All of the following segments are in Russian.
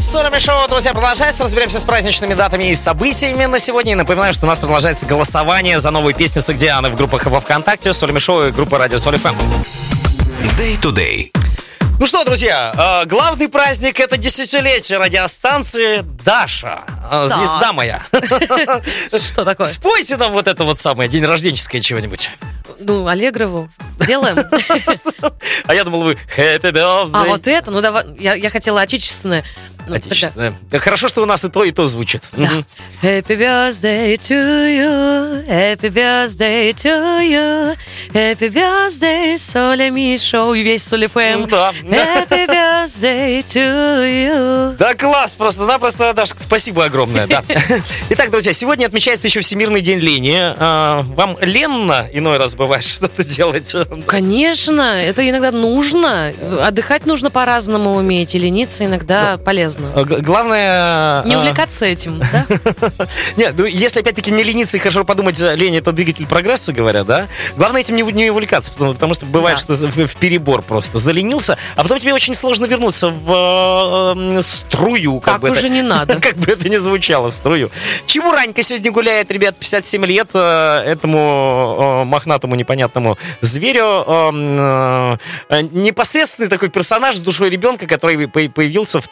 Солями шоу, друзья, продолжается. Разберемся с праздничными датами и событиями на сегодня. И напоминаю, что у нас продолжается голосование за новые песни Согдианы в группах во ВКонтакте, Солями шоу и группа Радио Соль ФМ. Day to Day. Ну что, друзья, главный праздник — это десятилетие радиостанции «Даша». Звезда моя. Что такое? Спойте нам вот это вот самое день-рожденческое чего-нибудь. Ну, Аллегрову. Делаем. А я думал, вы Happy Birthday. А вот это? Ну, давай. Я хотела отечественное. Отечественное. Хорошо, что у нас и то звучит. Да. Happy birthday to you, happy birthday to you, happy birthday, Солями шоу и весь Соль ФМ. Да. Happy birthday to you. Да, класс, просто-напросто, Даша, спасибо огромное. Да. Итак, друзья, сегодня отмечается еще Всемирный день лени. Вам ленно иной раз бывает что-то делать? Конечно, это иногда нужно. Отдыхать нужно по-разному уметь, и лениться иногда полезно. Главное... Не увлекаться этим, да? Нет, ну если опять-таки не лениться и хорошо подумать, лень — это двигатель прогресса, говорят, да? Главное этим не увлекаться, потому что бывает, что в перебор просто заленился, а потом тебе очень сложно вернуться в струю. Как уже не надо. Как бы это ни звучало, в струю. Чебуранька сегодня гуляет, ребят, 57 лет этому мохнатому непонятному зверю. Непосредственный такой персонаж с душой ребенка, который появился в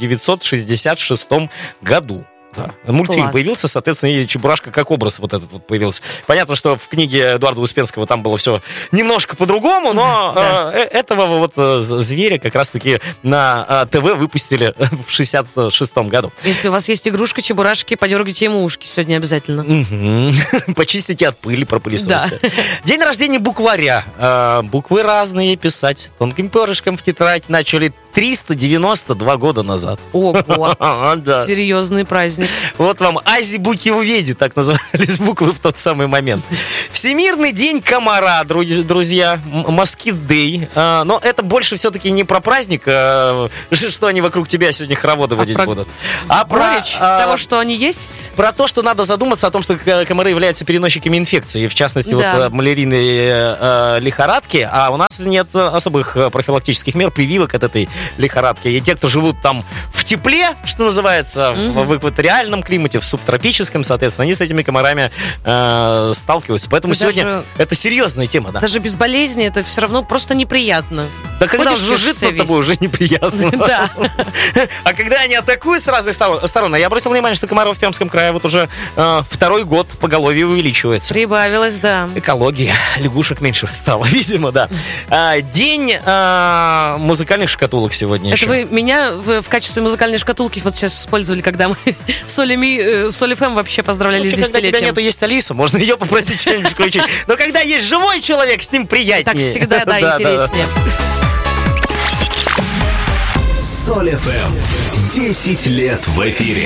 1966 году. Да. Мультфильм Класс. появился, соответственно, и Чебурашка как образ вот этот вот появился. Понятно, что в книге Эдуарда Успенского там было все немножко по-другому, но этого вот зверя как раз-таки на ТВ выпустили в 66-м году. Если у вас есть игрушка Чебурашки, подергайте ему ушки сегодня обязательно. Почистите от пыли, пропылесосьте. День рождения букваря. Буквы разные писать тонким перышком в тетрадь начали 392 года назад. Ого, Да. серьезный праздник. Вот вам азибуки-уведи, так назывались буквы в тот самый момент. Всемирный день комара, друзья, Москит-дэй. Но это больше все-таки не про праздник, что они вокруг тебя сегодня хороводы водить будут. А про того, что они есть. Про то, что надо задуматься о том, что комары являются переносчиками инфекции, в частности, вот малярийной лихорадки, а у нас нет особых профилактических мер, прививок от этой лихорадки. И те, кто живут там в тепле, что называется, в экваториальном климате, в субтропическом, соответственно, они с этими комарами сталкиваются. Поэтому сегодня это серьезная тема, да. Даже без болезни это все равно просто неприятно. Да когда жужжит над тобой, уже неприятно. Да. А когда они атакуют с разных сторон, я обратил внимание, что комаров в Пермском крае вот уже второй год поголовье увеличивается. Прибавилось, да. Экология. Лягушек меньше стало, видимо, да. День музыкальных шкатулок сегодня еще. Это вы меня в качестве музыкальной шкатулки вот сейчас использовали, когда мы Соль ФМ вообще поздравляли с Когда десятилетием. тебя нету, есть Алиса, можно ее попросить что-нибудь включить. Но когда есть живой человек, с ним приятнее. Так всегда, да, интереснее. Соль ФМ. 10 лет в эфире.